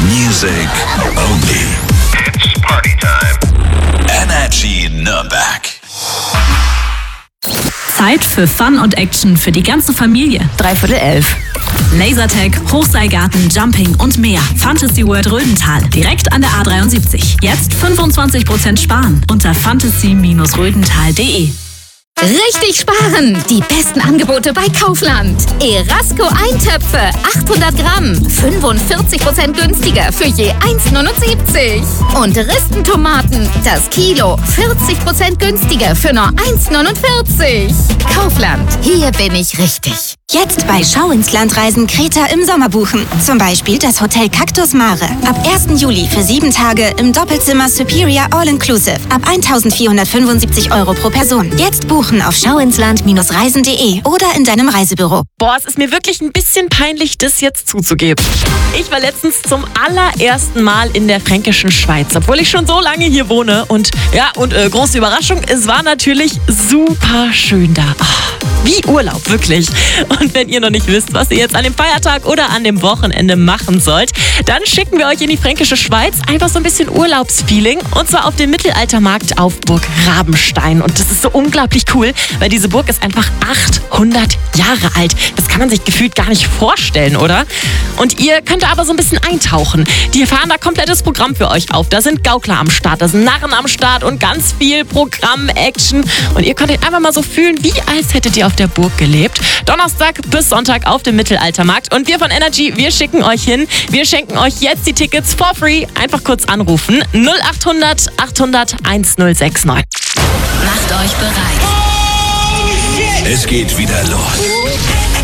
Music only. It's party time. Energy Nürnberg. Zeit für Fun und Action für die ganze Familie. 10:45. Lasertag, Hochseilgarten, Jumping und mehr. Fantasy World Rödental. Direkt an der A73. Jetzt 25% sparen unter fantasy-rödental.de. Richtig sparen! Die besten Angebote bei Kaufland. Erasco Eintöpfe, 800 Gramm, 45% günstiger für je 1,79. Und Ristentomaten, das Kilo, 40% günstiger für nur 1,49. Kaufland, hier bin ich richtig. Jetzt bei Schau ins Land Reisen Kreta im Sommer buchen. Zum Beispiel das Hotel Cactus Mare. Ab 1. Juli für 7 Tage im Doppelzimmer Superior All-Inclusive. Ab 1.475 € pro Person. Jetzt buchen auf schauinsland-reisen.de oder in deinem Reisebüro. Boah, es ist mir wirklich ein bisschen peinlich, das jetzt zuzugeben. Ich war letztens zum allerersten Mal in der fränkischen Schweiz, obwohl ich schon so lange hier wohne. Und große Überraschung, es war natürlich super schön da. Wie Urlaub, wirklich. Und wenn ihr noch nicht wisst, was ihr jetzt an dem Feiertag oder an dem Wochenende machen sollt, dann schicken wir euch in die fränkische Schweiz einfach so ein bisschen Urlaubsfeeling. Und zwar auf dem Mittelaltermarkt auf Burg Rabenstein. Und das ist so unglaublich cool, weil diese Burg ist einfach 800 Jahre alt. Das kann man sich gefühlt gar nicht vorstellen, oder? Und ihr könnt da aber so ein bisschen eintauchen. Die fahren da komplettes Programm für euch auf. Da sind Gaukler am Start, da sind Narren am Start und ganz viel Programm, Action. Und ihr könnt euch einfach mal so fühlen, wie als hättet ihr auf der Burg gelebt. Donnerstag bis Sonntag auf dem Mittelaltermarkt. Und wir von Energy, wir schicken euch hin. Wir schenken euch jetzt die Tickets for free. Einfach kurz anrufen. 0800 800 1069. Macht euch bereit. Es geht wieder los.